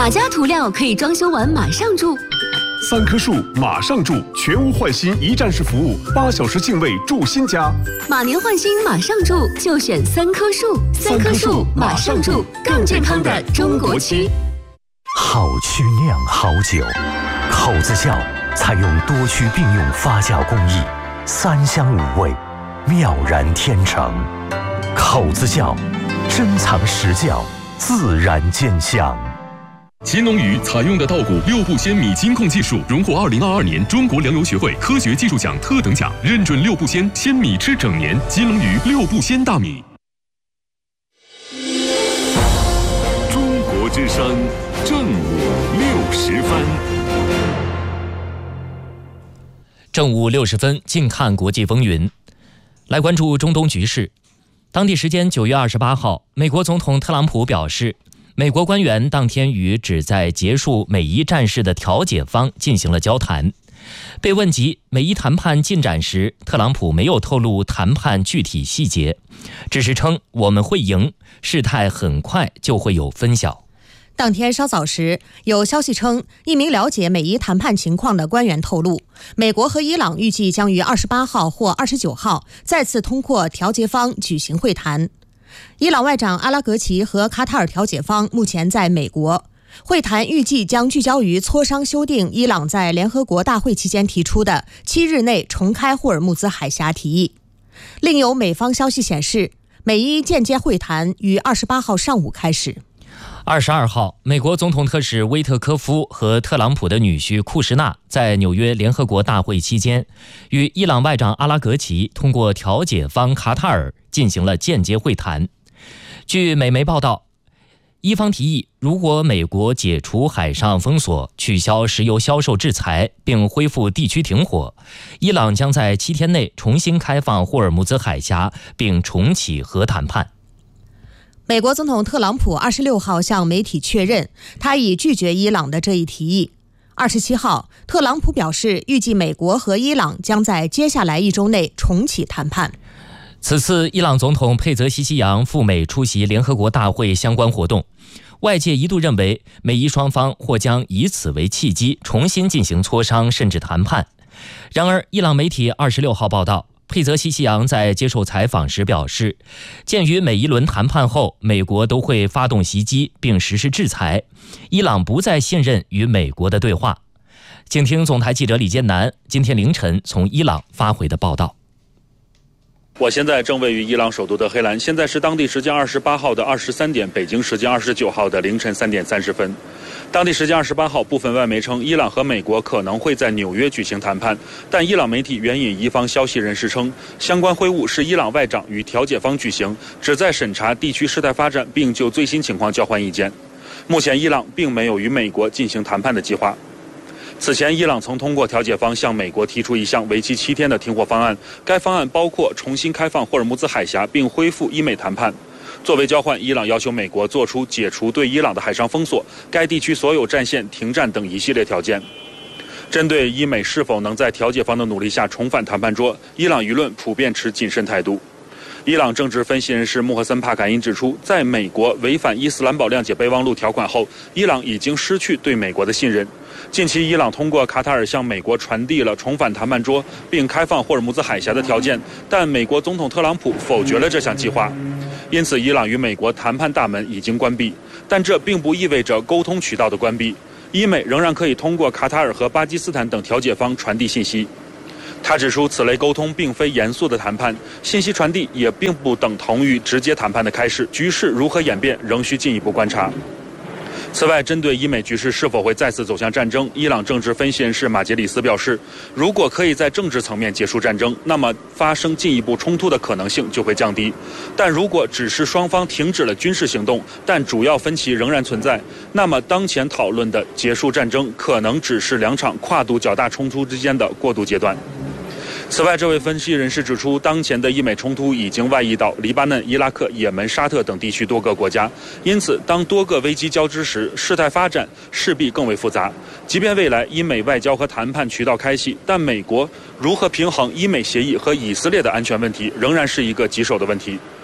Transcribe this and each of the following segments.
哪家涂料可以装修完马上住 ？3棵树马上住，全屋换新一站式服务，8小时净位住新家。 马年换新马上住，就选3棵树。3棵树马上住，更健康的中国区。 好曲酿好酒，口子窖采用多区并用发酵工艺，3香5味，妙然天成。口子窖，珍藏实窖，自然见香。 乾隆鱼采用的稻谷6步鲜米金控技术，荣获2022年中国粮油学会科学技术奖特等奖，认准6步鲜，鲜米吃整年。金龙鱼6步鲜大米。 中国之声正午60分。 正午60分，近看国际风云。来关注中东局势。当地时间9月28号，美国总统特朗普表示，美国官员当天与旨在结束美伊战事的调解方进行了交谈。被问及美伊谈判进展时，特朗普没有透露谈判具体细节，只是称我们会赢，事态很快就会有分晓。 当天稍早时，有消息称，一名了解美伊谈判情况的官员透露，美国和伊朗预计将于28号或29号再次通过调解方举行会谈。伊朗外长阿拉格齐和卡塔尔调解方目前在美国，会谈预计将聚焦于磋商修订伊朗在联合国大会期间提出的7日内重开霍尔木兹海峡提议。另有美方消息显示，美伊间接会谈于28号上午开始。 22号，美国总统特使威特科夫和特朗普的女婿库什纳在纽约联合国大会期间，与伊朗外长阿拉格齐通过调解方卡塔尔进行了间接会谈。据美媒报道，伊方提议，如果美国解除海上封锁、取消石油销售制裁，并恢复地区停火，伊朗将在7天内重新开放霍尔木兹海峡，并重启核谈判。 美国总统特朗普26号向媒体确认，他已拒绝伊朗的这一提议。27号，特朗普表示，预计美国和伊朗将在接下来1周内重启谈判。 此次伊朗总统佩泽西希扬赴美出席联合国大会相关活动，外界一度认为美伊双方或将以此为契机重新进行磋商甚至谈判。然而，伊朗媒体26号报道，佩泽西希扬在接受采访时表示，鉴于每一轮谈判后美国都会发动袭击并实施制裁，伊朗不再信任与美国的对话。请听总台记者李建南今天凌晨从伊朗发回的报道。 我现在正位于伊朗首都德黑兰，现在是当地时间28号的23点，北京时间29号的凌晨3点30分。当地时间28号，部分外媒称伊朗和美国可能会在纽约举行谈判，但伊朗媒体援引伊方消息人士称，相关会晤是伊朗外长与调解方举行，旨在审查地区事态发展，并就最新情况交换意见。目前，伊朗并没有与美国进行谈判的计划。此前，伊朗曾通过调解方向美国提出一项为期7天的停火方案，该方案包括重新开放霍尔木兹海峡并恢复伊美谈判。作为交换，伊朗要求美国做出解除对伊朗的海上封锁、该地区所有战线停战等一系列条件。针对伊美是否能在调解方的努力下重返谈判桌，伊朗舆论普遍持谨慎态度。伊朗政治分析人士穆赫森帕坎因指出，在美国违反伊斯兰堡谅解备忘录条款后，伊朗已经失去对美国的信任。近期，伊朗通过卡塔尔向美国传递了重返谈判桌并开放霍尔木兹海峡的条件，但美国总统特朗普否决了这项计划。因此，伊朗与美国谈判大门已经关闭，但这并不意味着沟通渠道的关闭。伊美仍然可以通过卡塔尔和巴基斯坦等调解方传递信息。他指出，此类沟通并非严肃的谈判，信息传递也并不等同于直接谈判的开始，局势如何演变仍需进一步观察。此外，针对伊美局势是否会再次走向战争，伊朗政治分析人士马杰里斯表示，如果可以在政治层面结束战争，那么发生进一步冲突的可能性就会降低。但如果只是双方停止了军事行动，但主要分歧仍然存在，那么当前讨论的结束战争可能只是两场跨度较大冲突之间的过渡阶段。此外，这位分析人士指出，当前的伊美冲突已经外溢到黎巴嫩、伊拉克、也门、沙特等地区多个国家，因此当多个危机交织时，事态发展势必更为复杂。即便未来伊美外交和谈判渠道开启，但美国如何平衡伊美协议和以色列的安全问题，仍然是一个棘手的问题。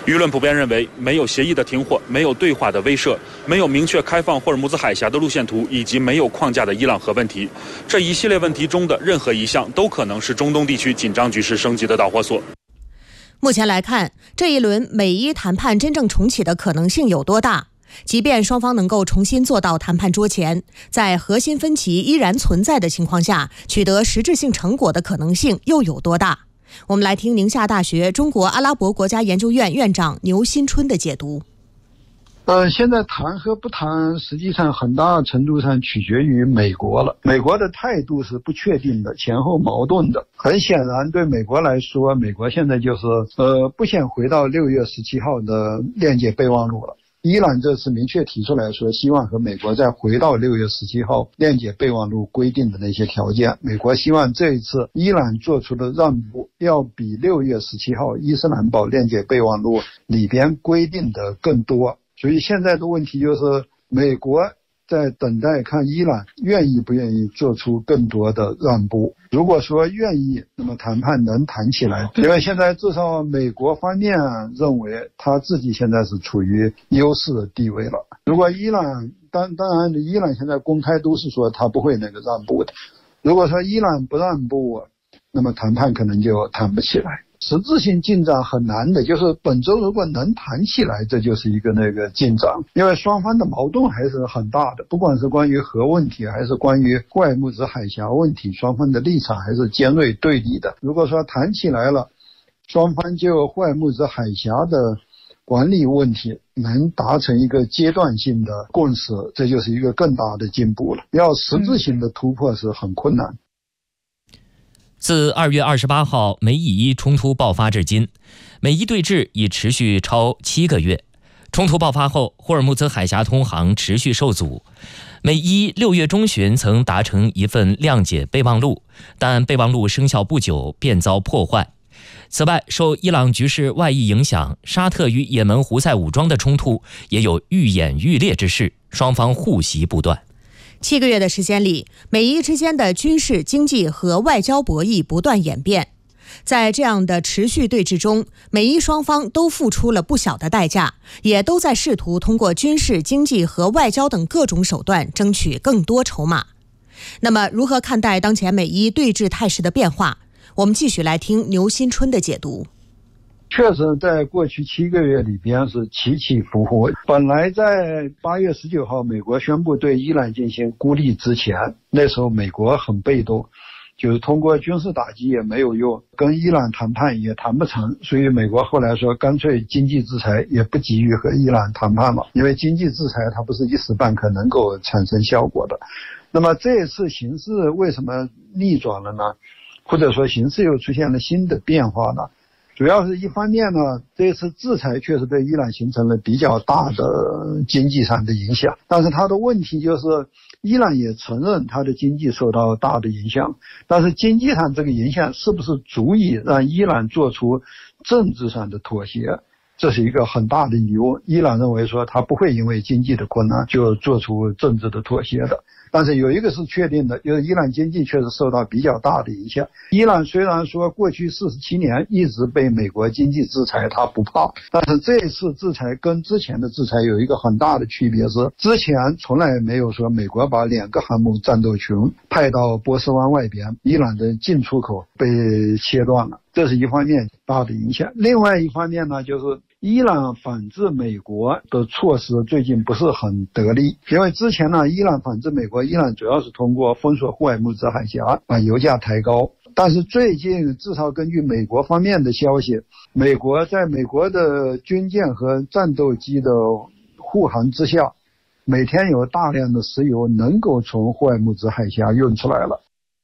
舆论普遍认为，没有协议的停火，没有对话的威慑，没有明确开放霍尔木兹海峡的路线图，以及没有框架的伊朗核问题，这一系列问题中的任何一项都可能是中东地区紧张局势升级的导火索。 目前来看，这一轮美伊谈判真正重启的可能性有多大？即便双方能够重新坐到谈判桌前，在核心分歧依然存在的情况下，取得实质性成果的可能性又有多大？我们来听宁夏大学中国阿拉伯国家研究院院长牛新春的解读。 现在谈和不谈，实际上很大程度上取决于美国了。美国的态度是不确定的，前后矛盾的。很显然，对美国来说，美国现在就是不想回到6月17号的链接备忘录了。伊朗这次明确提出来说，希望和美国再回到6月17号链接备忘录规定的那些条件。美国希望这一次伊朗做出的让步要比6月17号伊斯兰堡链接备忘录里边规定的更多。所以现在的问题就是，美国在等待看伊朗愿意不愿意做出更多的让步。如果说愿意，那么谈判能谈起来。因为现在至少美国方面认为他自己现在是处于优势的地位了。如果伊朗当然伊朗现在公开都是说他不会那个让步的。如果说伊朗不让步，那么谈判可能就谈不起来。实质性进展很难的，就是本周如果能谈起来，这就是一个进展。因为双方的矛盾还是很大的，不管是关于核问题还是关于霍尔木兹海峡问题，双方的立场还是尖锐对立的。如果说谈起来了，双方就霍尔木兹海峡的管理问题能达成一个阶段性的共识，这就是一个更大的进步了。要实质性的突破是很困难。 自2月28号美以伊冲突爆发至今，美伊对峙已持续超7个月。冲突爆发后，霍尔木兹海峡通航持续受阻。美伊6月中旬曾达成一份谅解备忘录，但备忘录生效不久便遭破坏。此外，受伊朗局势外溢影响，沙特与也门胡塞武装的冲突也有愈演愈烈之势，双方互袭不断。 7个月的时间里，美伊之间的军事、经济和外交博弈不断演变。在这样的持续对峙中，美伊双方都付出了不小的代价，也都在试图通过军事、经济和外交等各种手段争取更多筹码。那么，如何看待当前美伊对峙态势的变化？我们继续来听牛新春的解读。 确实在过去7个月里边是起起伏伏。本来在8月19号美国宣布对伊朗进行孤立之前，那时候美国很被动，就是通过军事打击也没有用，跟伊朗谈判也谈不成，所以美国后来说干脆经济制裁也不急于和伊朗谈判了，因为经济制裁它不是一时半刻能够产生效果的。那么这一次形势为什么逆转了呢？或者说形势又出现了新的变化呢？主要是一方面呢，这次制裁确实对伊朗形成了比较大的经济上的影响，但是它的问题就是伊朗也承认它的经济受到大的影响，但是经济上这个影响是不是足以让伊朗做出政治上的妥协，这是一个很大的疑问。伊朗认为说他不会因为经济的困难就做出政治的妥协的。但是有一个是确定的，就是伊朗经济确实受到比较大的影响。伊朗虽然说过去47年一直被美国经济制裁，他不怕，但是这一次制裁跟之前的制裁有一个很大的区别，是之前从来没有说美国把2个航母战斗群派到波斯湾外边，伊朗的进出口被切断了，这是一方面大的影响。另外一方面呢，就是伊朗反制美国的措施最近不是很得力，因为之前呢，伊朗反制美国，伊朗主要是通过封锁霍尔木兹海峡把油价抬高。但是最近至少根据美国方面的消息，美国在美国的军舰和战斗机的护航之下，每天有大量的石油能够从霍尔木兹海峡运出来了。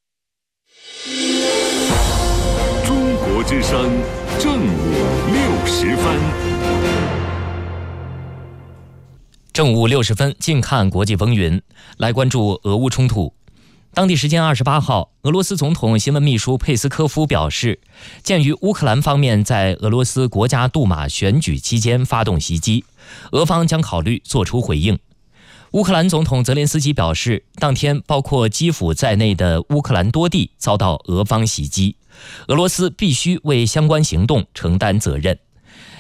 中国之声正午60分。 正午60分，近看国际风云，来关注俄乌冲突。当地时间28号，俄罗斯总统新闻秘书佩斯科夫表示，鉴于乌克兰方面在俄罗斯国家杜马选举期间发动袭击，俄方将考虑作出回应。乌克兰总统泽连斯基表示，当天包括基辅在内的乌克兰多地遭到俄方袭击，俄罗斯必须为相关行动承担责任。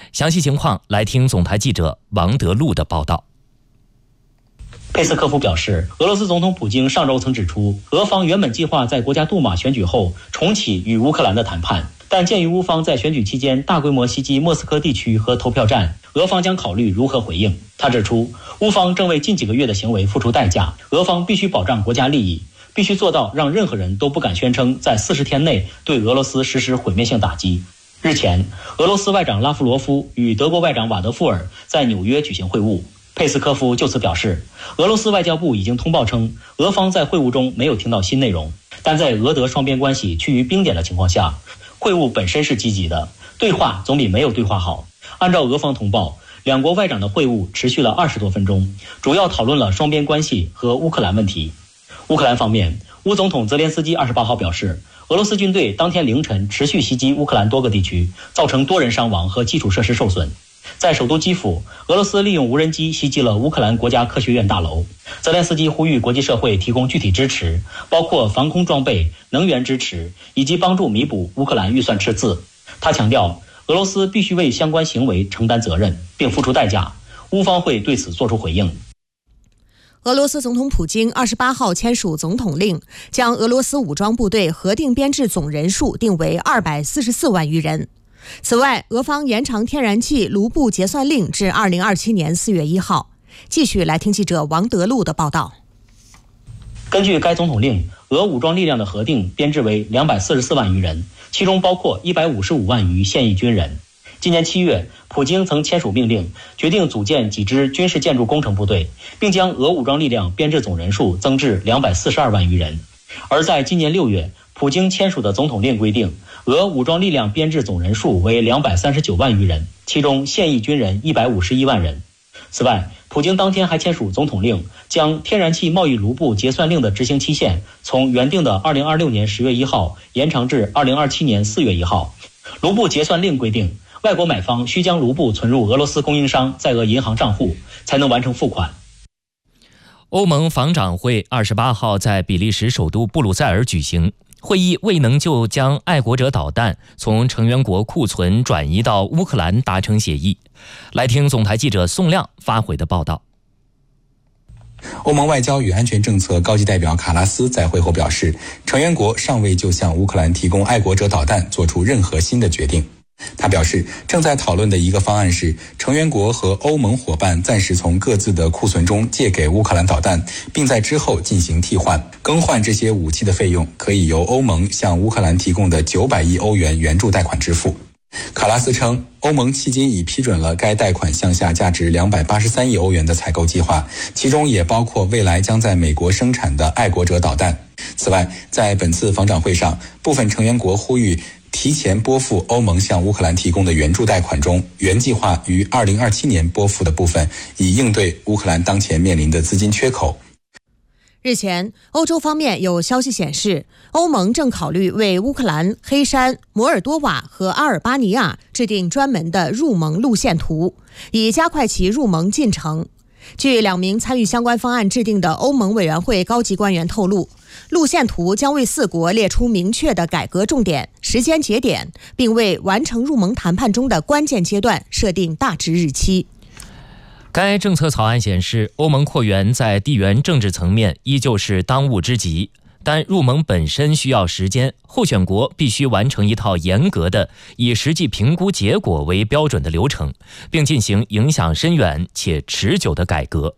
详细情况来听总台记者王德禄的报道。 佩斯科夫表示，俄罗斯总统普京上周曾指出，俄方原本计划在国家杜马选举后重启与乌克兰的谈判，但鉴于乌方在选举期间大规模袭击莫斯科地区和投票站，俄方将考虑如何回应。他指出，乌方正为近几个月的行为付出代价，俄方必须保障国家利益，必须做到让任何人都不敢宣称在40天内对俄罗斯实施毁灭性打击。日前，俄罗斯外长拉夫罗夫与德国外长瓦德富尔在纽约举行会晤。佩斯科夫就此表示，俄罗斯外交部已经通报称，俄方在会晤中没有听到新内容，但在俄德双边关系趋于冰点的情况下，会晤本身是积极的，对话总比没有对话好。按照俄方通报，两国外长的会晤持续了20多分钟，主要讨论了双边关系和乌克兰问题。乌克兰方面，乌总统泽连斯基28号表示，俄罗斯军队当天凌晨持续袭击乌克兰多个地区，造成多人伤亡和基础设施受损。在首都基辅，俄罗斯利用无人机袭击了乌克兰国家科学院大楼。泽连斯基呼吁国际社会提供具体支持，包括防空装备、能源支持，以及帮助弥补乌克兰预算赤字。他强调，俄罗斯必须为相关行为承担责任，并付出代价，乌方会对此作出回应。 俄罗斯总统普京28号签署总统令，将俄罗斯武装部队核定编制总人数定为244万余人。此外，俄方延长天然气卢布结算令至2027年4月1号。继续来听记者王德禄的报道。 根据该总统令，俄武装力量的核定编制为244万余人，其中包括155万余现役军人。今年7月，普京曾签署命令，决定组建几支军事建筑工程部队，并将俄武装力量编制总人数增至242万余人。而在今年6月，普京签署的总统令规定，俄武装力量编制总人数为239万余人，其中现役军人151万人。此外，普京当天还签署总统令，将天然气贸易卢布结算令的执行期限从原定的2026年10月1号延长至2027年4月1号。卢布结算令规定，外国买方需将卢布存入俄罗斯供应商在俄银行账户，才能完成付款。 欧盟防长会28号在比利时首都布鲁塞尔举行，会议未能就将爱国者导弹从成员国库存转移到乌克兰达成协议。来听总台记者宋亮发回的报道。 欧盟外交与安全政策高级代表卡拉斯在会后表示，成员国尚未就向乌克兰提供爱国者导弹做出任何新的决定。他表示，正在讨论的一个方案是，成员国和欧盟伙伴暂时从各自的库存中借给乌克兰导弹，并在之后进行替换。更换这些武器的费用可以由欧盟向乌克兰提供的900亿欧元援助贷款支付。卡拉斯称，欧盟迄今已批准了该贷款项下价值283亿欧元的采购计划，其中也包括未来将在美国生产的爱国者导弹。此外，在本次防长会上，部分成员国呼吁提前拨付欧盟向乌克兰提供的援助贷款中原计划于2027年拨付的部分，以应对乌克兰当前面临的资金缺口。 日前，欧洲方面有消息显示，欧盟正考虑为乌克兰、黑山、摩尔多瓦和阿尔巴尼亚制定专门的入盟路线图，以加快其入盟进程。据2名参与相关方案制定的欧盟委员会高级官员透露，路线图将为4国列出明确的改革重点、时间节点，并为完成入盟谈判中的关键阶段设定大致日期。 该政策草案显示，欧盟扩员在地缘政治层面依旧是当务之急，但入盟本身需要时间，候选国必须完成一套严格的以实际评估结果为标准的流程，并进行影响深远且持久的改革。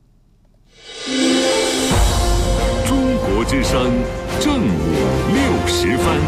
中国之声正午60分。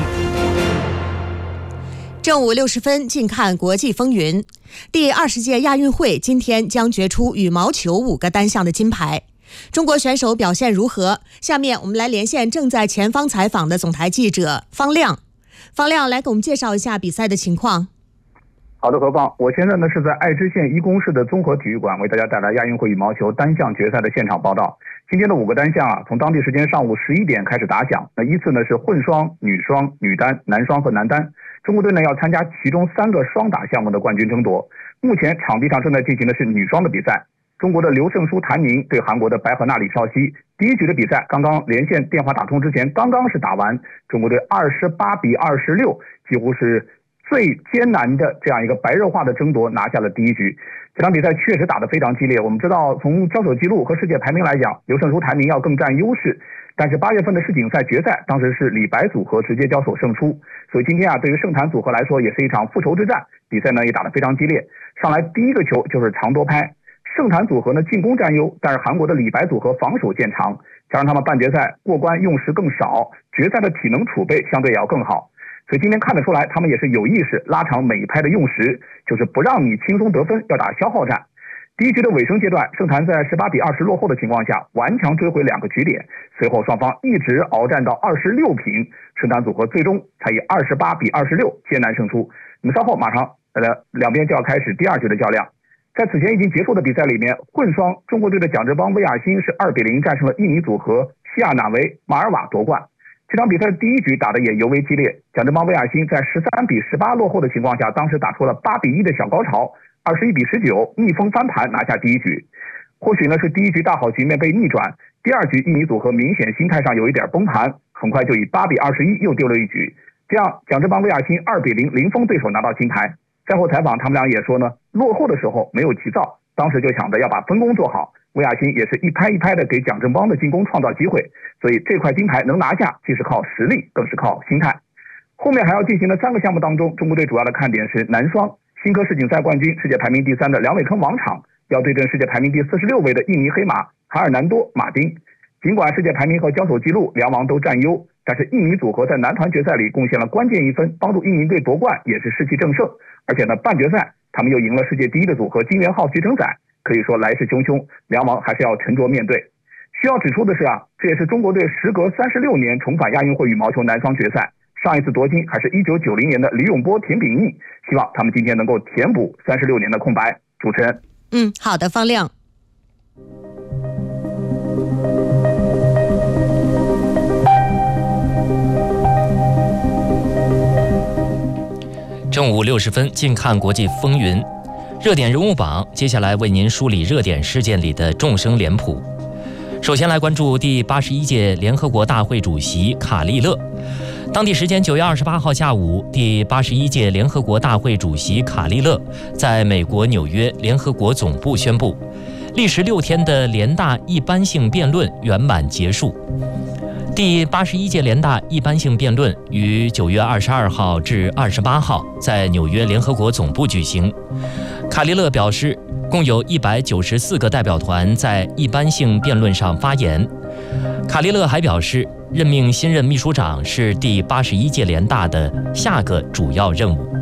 正午60分，近看国际风云。第20届亚运会今天将决出羽毛球5个单项的金牌。中国选手表现如何？下面我们来连线正在前方采访的总台记者方亮。方亮，来给我们介绍一下比赛的情况。 好的，何芳，我现在呢是在爱知县伊宫市的综合体育馆，为大家带来亚运会羽毛球单项决赛的现场报道。今天的5个单项从当地时间上午11点开始打响。那依次呢是混双、女双、女单、男双和男单。中国队呢要参加其中3个双打项目的冠军争夺。目前场地上正在进行的是女双的比赛。中国的刘胜书、谭宁对韩国的白河娜李少熙。第一局的比赛刚刚连线电话打通之前，刚刚是打完，中国队28比26，几乎是最艰难的这样一个白热化的争夺拿下了第一局。这场比赛确实打得非常激烈。我们知道，从交手记录和世界排名来讲，刘胜书台名要更占优势。但是8月份的世锦赛决赛，当时是李白组合直接交手胜出。所以今天对于盛坛组合来说，也是一场复仇之战。比赛呢也打得非常激烈。上来第一个球就是长多拍。盛坛组合呢进攻占优，但是韩国的李白组合防守见长，加上他们半决赛过关用时更少，决赛的体能储备相对也要更好。所以今天看得出来，他们也是有意识拉长每一拍的用时，就是不让你轻松得分，要打消耗战。第一局的尾声阶段，盛坛在18-20落后的情况下，顽强追回2个局点，随后双方一直鏖战到26平，盛坛组合最终才以28-26艰难胜出。那么稍后马上两边就要开始第二局的较量。在此前已经结束的比赛里面，混双中国队的蒋志邦、魏亚新是2-0战胜了印尼组合西亚纳维、马尔瓦夺冠。这场比赛的第一局打得也尤为激烈，蒋志邦、魏亚新在13-18落后的情况下，当时打出了8-1的小高潮，21-19逆风翻盘拿下第一局。或许呢是第一局大好局面被逆转，第二局印尼组合明显心态上有一点崩盘，很快就以8-21又丢了一局。这样蒋志邦、魏亚新2-0零封对手拿到金牌。赛后采访他们俩也说呢，落后的时候没有急躁，当时就想着要把分工做好。魏亚新也是一拍一拍的给蒋振邦的进攻创造机会，所以这块金牌能拿下，既是靠实力，更是靠心态。后面还要进行的3个项目当中，中国队主要的看点是男双，新科世锦赛冠军、世界排名第3的梁伟铿王昶要对阵世界排名第46位的印尼黑马哈尔南多马丁。尽管世界排名和交手记录两王都占优，但是印尼组合在男团决赛里贡献了关键一分，帮助印尼队夺冠，也是士气正盛。而且呢，半决赛他们又赢了世界第一的组合金元浩、徐承宰，可以说来势汹汹，两王还是要沉着面对。需要指出的是这也是中国队时隔36年重返亚运会羽毛球男双决赛，上一次夺金还是1990年的李永波、田秉义，希望他们今天能够填补36年的空白。主持人， 好的，方亮。 正午60分，近看国际风云，热点人物榜，接下来为您梳理热点事件里的众生脸谱。首先来关注第81届联合国大会主席卡利勒。当地时间9月28号下午，第81届联合国大会主席卡利勒在美国纽约联合国总部宣布，历时6天的联大一般性辩论圆满结束。第81届联大一般性辩论于9月22号至28号在纽约联合国总部举行。卡利勒表示，共有194个代表团在一般性辩论上发言。卡利勒还表示，任命新任秘书长是第81届联大的下个主要任务。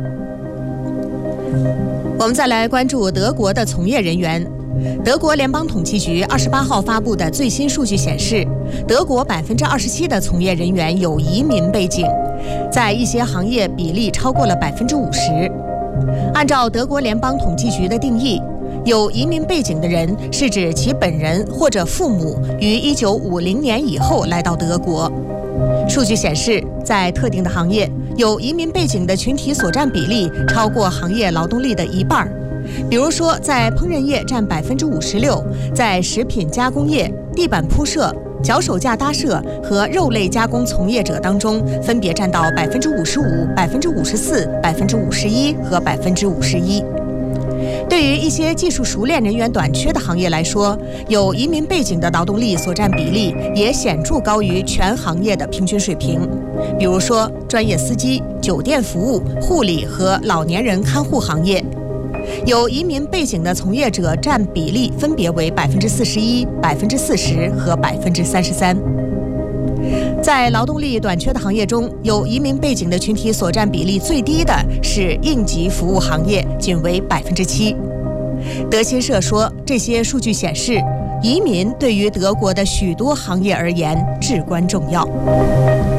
我们再来关注德国的从业人员。德国联邦统计局28号发布的最新数据显示，德国27%的从业人员有移民背景，在一些行业比例超过了50%。按照德国联邦统计局的定义，有移民背景的人是指其本人或者父母于1950年以后来到德国。数据显示，在特定的行业，有移民背景的群体所占比例超过行业劳动力的一半。比如说，在烹饪业占56%，在食品加工业、地板铺设、脚手架搭设和肉类加工从业者当中，分别占到55%、54%、51%和51%。对于一些技术熟练人员短缺的行业来说，有移民背景的劳动力所占比例也显著高于全行业的平均水平。比如说，专业司机、酒店服务、护理和老年人看护行业。有移民背景的从业者占比例分别为41%、40%和33%。在劳动力短缺的行业中，有移民背景的群体所占比例最低的是应急服务行业，仅为7%。德新社说，这些数据显示，移民对于德国的许多行业而言至关重要。